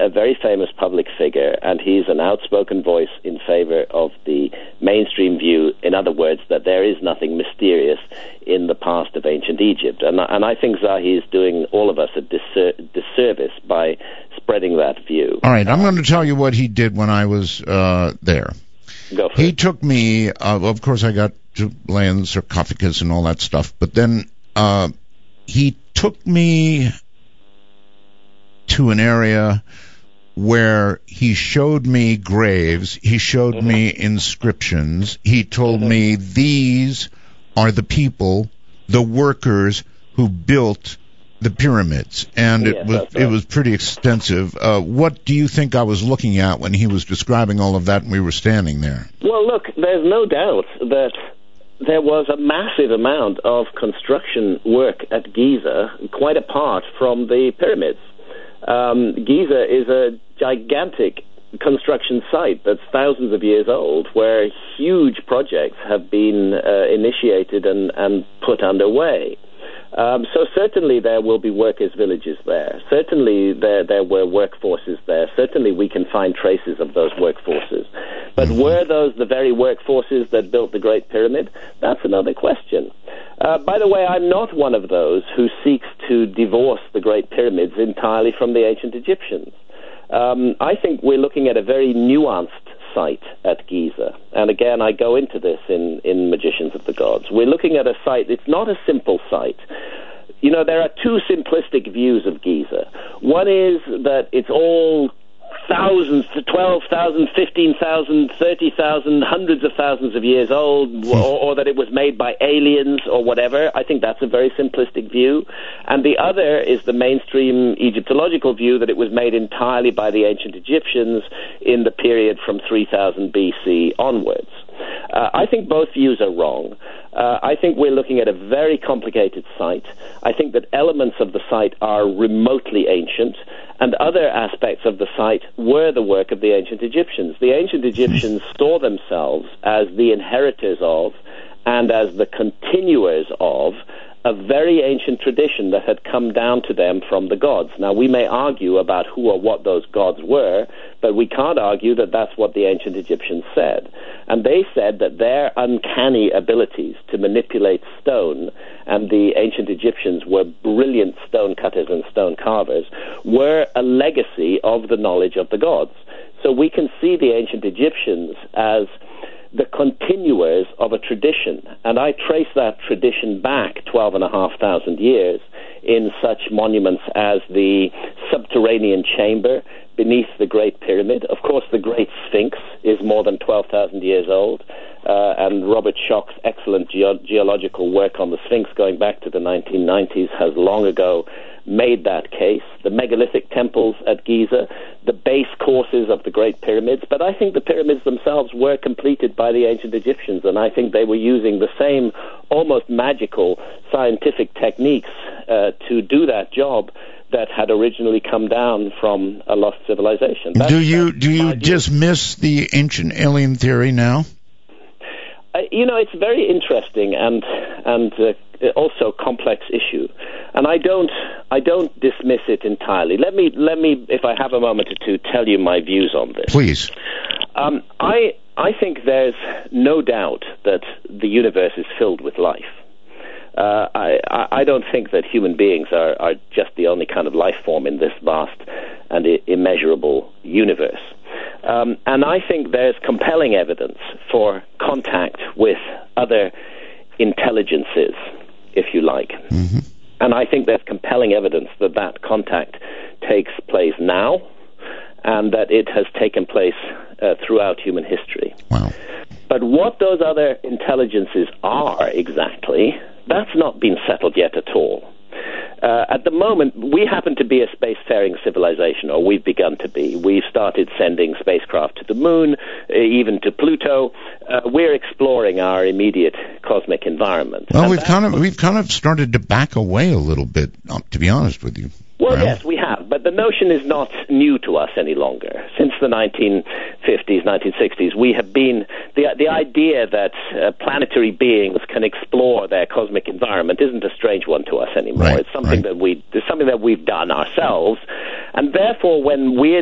a very famous public figure, and he's an outspoken voice in favor of the mainstream view, in other words, that there is nothing mysterious in the past of ancient Egypt. And I think Zahi is doing all of us a disservice by spreading that view. All right, I'm going to tell you what he did when I was there. Go for He it. took me, of course I got to lay in the sarcophagus and all that stuff, but then he took me to an area where he showed me graves, he showed me inscriptions, he told me these are the people, the workers who built the pyramids, and it was pretty extensive. What do you think I was looking at when he was describing all of that and we were standing there? Well, look, there's no doubt that there was a massive amount of construction work at Giza, quite apart from the pyramids. Giza is a gigantic construction site that's thousands of years old, where huge projects have been initiated and put underway. So certainly there will be workers' villages there. Certainly there were workforces there. Certainly we can find traces of those workforces. But were those the very workforces that built the Great Pyramid? That's another question. By the way, I'm not one of those who seeks to divorce the Great Pyramids entirely from the ancient Egyptians. I think we're looking at a very nuanced site at Giza. And again, I go into this in Magicians of the Gods. We're looking at a site, it's not a simple site. You know, there are two simplistic views of Giza. One is that it's all thousands, 12,000, 15,000, 30,000, hundreds of thousands of years old, or that it was made by aliens or whatever. I think that's a very simplistic view. And the other is the mainstream Egyptological view that it was made entirely by the ancient Egyptians in the period from 3000 BC onwards. I think both views are wrong. I think we're looking at a very complicated site. I think that elements of the site are remotely ancient, and other aspects of the site were the work of the ancient Egyptians. The ancient Egyptians saw themselves as the inheritors of and as the continuers of a very ancient tradition that had come down to them from the gods. Now, we may argue about who or what those gods were, but we can't argue that that's what the ancient Egyptians said. And they said that their uncanny abilities to manipulate stone, and the ancient Egyptians were brilliant stone cutters and stone carvers, were a legacy of the knowledge of the gods. So we can see the ancient Egyptians as the continuers of a tradition, and I trace that tradition back 12,500 years in such monuments as the subterranean chamber beneath the Great Pyramid. Of course, the Great Sphinx is more than 12,000 years old, and Robert Schoch's excellent geological work on the Sphinx going back to the 1990s has long ago made that case. The megalithic temples at Giza, the base courses of the Great Pyramids, but I think the pyramids themselves were completed by the ancient Egyptians, and I think they were using the same almost magical scientific techniques to do that job that had originally come down from a lost civilization. Do you dismiss the ancient alien theory now? You know, it's a very interesting and also complex issue, and I don't dismiss it entirely. Let me, if I have a moment or two, tell you my views on this. Please. I think there's no doubt that the universe is filled with life. I don't think that human beings are just the only kind of life form in this vast and immeasurable universe. And I think there's compelling evidence for contact with other intelligences, if you like. Mm-hmm. And I think there's compelling evidence that that contact takes place now and that it has taken place throughout human history. Wow. But what those other intelligences are exactly, that's not been settled yet at all. At the moment, we happen to be a spacefaring civilization, or we've begun to be. We've started sending spacecraft to the moon, even to Pluto. We're exploring our immediate cosmic environment. Well, we've kind of started to back away a little bit, to be honest with you. Well, yes, we have, but the notion is not new to us any longer. Since the 1950s, 1960s, we have been the idea that planetary beings can explore their cosmic environment isn't a strange one to us anymore. Right, it's something that we've done ourselves, and therefore, when we're